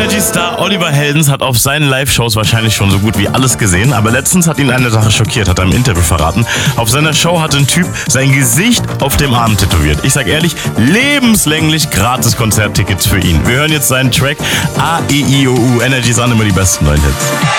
Energy-Star Oliver Heldens hat auf seinen Live-Shows wahrscheinlich schon so gut wie alles gesehen, aber letztens hat ihn eine Sache schockiert, hat er im Interview verraten. Auf seiner Show hat ein Typ sein Gesicht auf dem Arm tätowiert. Ich sag ehrlich, lebenslänglich gratis Konzerttickets für ihn. Wir hören jetzt seinen Track A-E-I-O-U. Energy sind immer die besten neuen Hits.